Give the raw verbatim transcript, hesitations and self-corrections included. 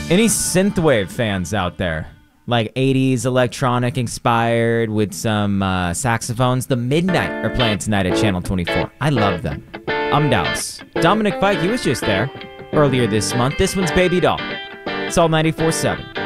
Any synthwave fans out there? Like eighties electronic inspired with some uh, saxophones. The Midnight are playing tonight at Channel twenty-four. I love them. I'm Dallas. Dominic Pike, he was just there earlier this month. This one's Baby Doll. It's all ninety-four seven.